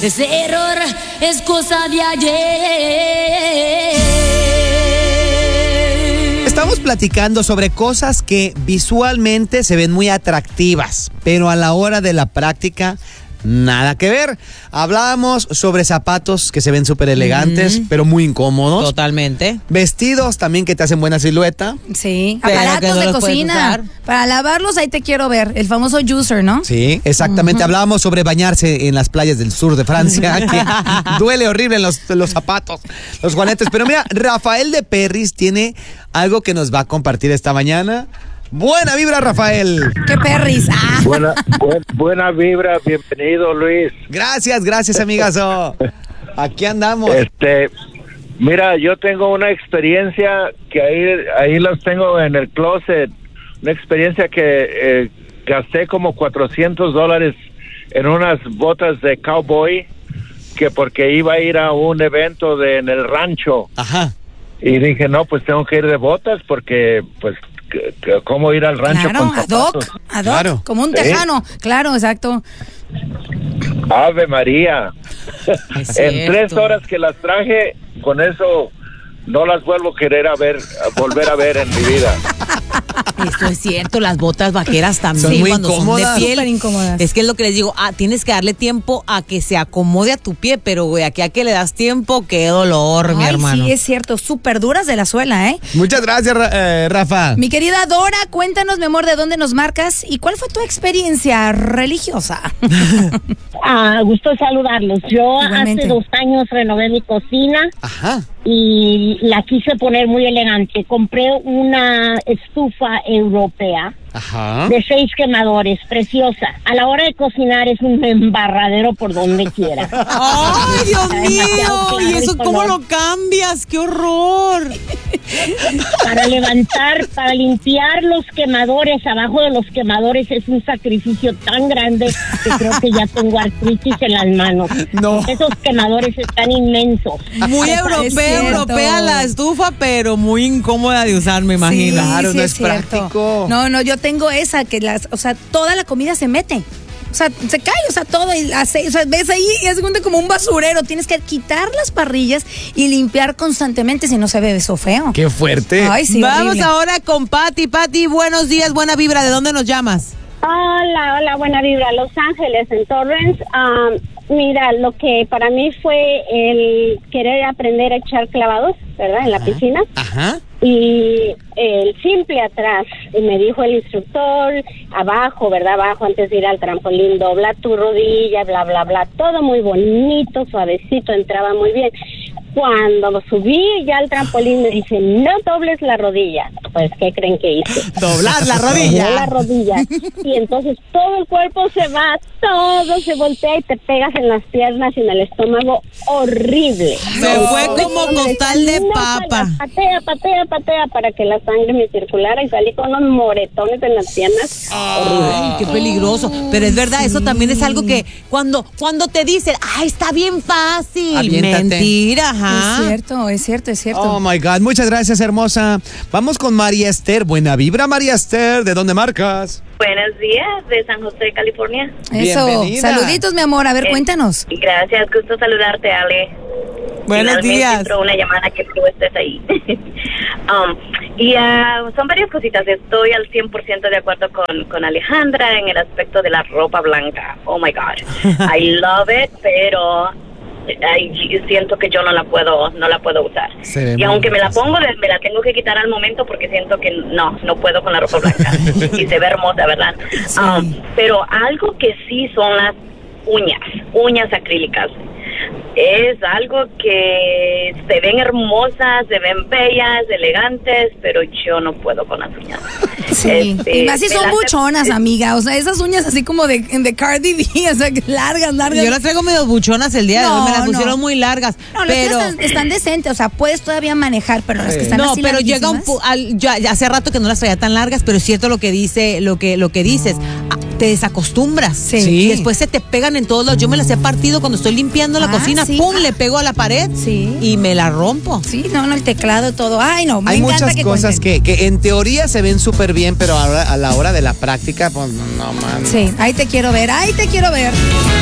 Ese error es cosa de ayer. Estamos platicando sobre cosas que visualmente se ven muy atractivas, pero a la hora de la práctica, nada que ver. Hablábamos sobre zapatos que se ven súper elegantes, pero muy incómodos. Totalmente. Vestidos también que te hacen buena silueta. Sí, Pero que aparatos no de los puedes cocina. usar. Para lavarlos, ahí te quiero ver. El famoso juicer, ¿no? Sí, exactamente. Hablábamos sobre bañarse en las playas del sur de Francia, que duele horrible en los zapatos, los juanetes. Pero mira, Rafael de Perris tiene algo que nos va a compartir esta mañana. Buena vibra, Rafael. ¡Qué perris! ¡Ah! Buena vibra, bienvenido, Luis. Gracias, amigazo. Aquí andamos. Mira, yo tengo una experiencia que ahí las tengo en el closet. Una experiencia que gasté como $400 en unas botas de cowboy, que porque iba a ir a un evento en el rancho. Ajá. Y dije, no, pues tengo que ir de botas porque, pues, ¿cómo ir al rancho Claro, con zapatos? ad hoc, Claro. como un tejano. Claro, exacto. Ave María. Es En 3 cierto. horas que las traje, con eso no las vuelvo a querer volver a ver en mi vida. Eso es cierto, las botas vaqueras también Son muy cuando incómodas. son de piel. Súper incómodas. Es que es lo que les digo, tienes que darle tiempo a que se acomode a tu pie, pero güey, aquí a que le das tiempo, qué dolor, mi Ay, hermano. sí, es cierto. Súper duras de la suela, ¿eh? Muchas gracias, Rafa. Mi querida Dora, cuéntanos, mi amor, de dónde nos marcas y cuál fue tu experiencia religiosa. Gusto saludarlos. Yo Igualmente. hace 2 años renové mi cocina Ajá. y la quise poner muy elegante. Compré una estufa europea Ajá. de 6 quemadores, preciosa. A la hora de cocinar es un embarradero por donde quiera. ¡Ay, Dios Está demasiado mío! ¿Y claro eso el cómo color. lo cambias? ¡Qué horror! Para limpiar los quemadores, abajo de los quemadores es un sacrificio tan grande que creo que ya tengo artritis en las manos. No. Esos quemadores están inmensos. Muy Es cierto. europea la estufa, pero muy incómoda de usar, me imagino. Claro, no es cierto. práctico. No, yo tengo esa que toda la comida se mete. O sea, se cae, todo y ves ahí y es como un basurero. Tienes que quitar las parrillas y limpiar constantemente, si no se ve eso feo. Qué fuerte. Ay, sí, Vamos horrible. ahora con Pati. Pati, buenos días, buena vibra. ¿De dónde nos llamas? Hola, buena vibra. Los Ángeles, en Torrance. Mira, lo que para mí fue el querer aprender a echar clavados, ¿verdad? En la piscina. Ajá. Y el simple atrás, y me dijo el instructor, abajo, ¿verdad? Abajo, antes de ir al trampolín, dobla tu rodilla, bla, bla, bla. Todo muy bonito, suavecito, entraba muy bien. Cuando subí ya al trampolín me dice, no dobles la rodilla. Pues, ¿qué creen que hice? Doblar la Doblé rodilla. la rodilla. Y entonces todo el cuerpo se va, todo se voltea y te pegas en las piernas y en el estómago. Horrible. Se fue como costal de papa. Patea para que la sangre me circulara y salí con unos moretones en las piernas. Ay, qué peligroso. Pero es verdad, eso también es algo que cuando te dicen, ay, está bien fácil. Aviéntate. Mentira, ajá. Es cierto. Oh my God, muchas gracias, hermosa. Vamos con María Esther. Buena vibra, María Esther. ¿De dónde marcas? Buenos días, de San José, California. Eso. Bienvenida. Saluditos, mi amor. A ver, cuéntanos. Gracias, gusto saludarte, Ale. Buenos Finalmente días. entró una llamada que tú estés ahí. Son varias cositas. Estoy al 100% de acuerdo con Alejandra en el aspecto de la ropa blanca. Oh my God. I love it, pero siento que yo no la puedo usar. Se ve Y aunque muy me la hermosa. pongo, me la tengo que quitar al momento porque siento que no puedo con la ropa blanca. Y se ve hermosa, ¿verdad? Pero algo que sí son las uñas acrílicas. Es algo que se ven hermosas, se ven bellas, elegantes, pero yo no puedo con las uñas. Sí. Y más si son me las- buchonas, amiga. O sea, esas uñas así como de Cardi B, o sea, largas. Yo las traigo medio buchonas el día de hoy, me las pusieron muy largas. No, pero las tuyas están decentes, o sea, puedes todavía manejar, pero las que están no, así pero llega larguísimas. ya hace rato que no las traía tan largas, pero es cierto lo que dices, te desacostumbras. Sí. Y después se te pegan en todos lados. Yo me las he partido cuando estoy limpiando la cocina, sí. pum, le pego a la pared Sí. y me la rompo. Sí, no, el teclado, todo. Ay, no, me Hay encanta muchas que cosas cuenten. que en teoría se ven súper bien, pero ahora, a la hora de la práctica, pues no mames. Sí, ahí te quiero ver.